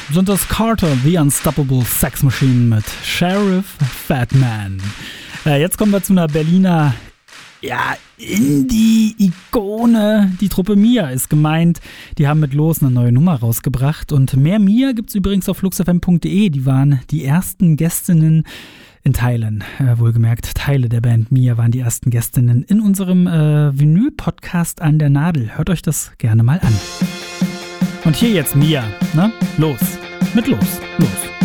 sind das Carter, The Unstoppable Sex Machine mit Sheriff Fatman. Jetzt kommen wir zu einer Berliner Indie-Ikone. Die Truppe Mia ist gemeint. Die haben mit Los eine neue Nummer rausgebracht. Und mehr Mia gibt's übrigens auf fluxfm.de. Die waren die ersten Gästinnen in Teilen. Wohlgemerkt, Teile der Band Mia waren die ersten Gästinnen in unserem Vinyl-Podcast An der Nadel. Hört euch das gerne mal an. Und hier jetzt Mia, ne? Los. Mit Los. Los.